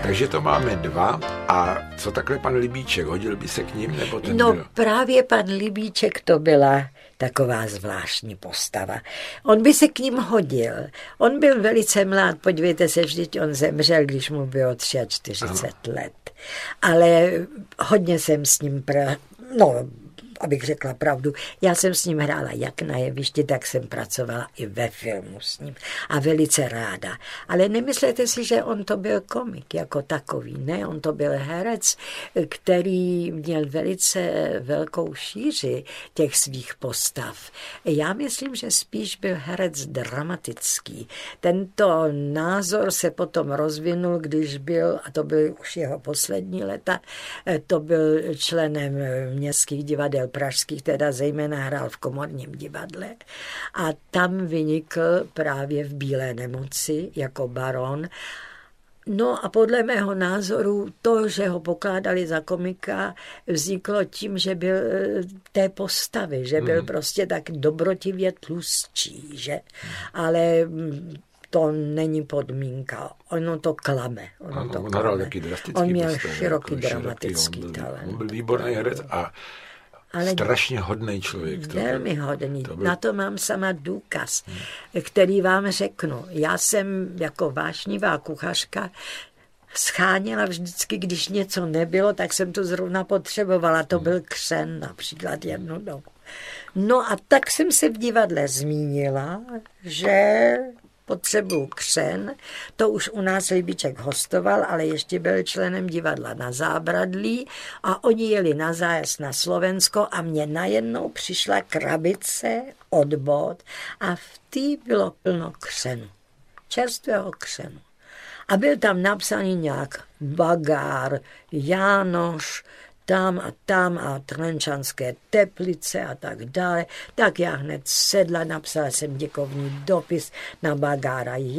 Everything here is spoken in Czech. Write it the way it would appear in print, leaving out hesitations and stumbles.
Takže to máme 2. A co takhle pan Libíček? Hodil by se k ním? Nebo ten No byl? právě pan Libíček to byla taková zvláštní postava. On by se k ním hodil. On byl velice mlád, podívejte se, vždyť on zemřel, když mu bylo 43 let. Ale hodně jsem s ním abych řekla pravdu, já jsem s ním hrála jak na jevišti, tak jsem pracovala i ve filmu s ním a velice ráda. Ale nemyslete si, že on to byl komik jako takový, ne, on to byl herec, který měl velice velkou šíři těch svých postav. Já myslím, že spíš byl herec dramatický. Tento názor se potom rozvinul, když byl, a to byl už jeho poslední léta, to byl členem městských divadel pražských, teda zejména hrál v Komorním divadle a tam vynikl právě v Bílé nemoci jako baron. No a podle mého názoru to, že ho pokládali za komika, vzniklo tím, že byl té postavy, že byl prostě tak dobrotivě tlustší, že? Ale to není podmínka. Ono to klame. On měl široký dramatický talent. On byl výborný herec a strašně hodný člověk. Velmi hodný. Na to mám sama důkaz, který vám řeknu. Já jsem jako vášnivá kuchařka scháněla vždycky, když něco nebylo, tak jsem to zrovna potřebovala. To byl křen například jednu dobu. No a tak jsem se v divadle zmínila, že potřebuju křen, to už u nás Libíček hostoval, ale ještě byl členem divadla na Zábradlí a oni jeli na zájezd na Slovensko a mně najednou přišla krabice od bod a v té bylo plno křenu, čerstvého křenu. A byl tam napsaný nějak Bagár, Jánoš, tam a Trenčanské Teplice a tak dále. Tak já hned sedla, napsala jsem děkovný dopis na Bagára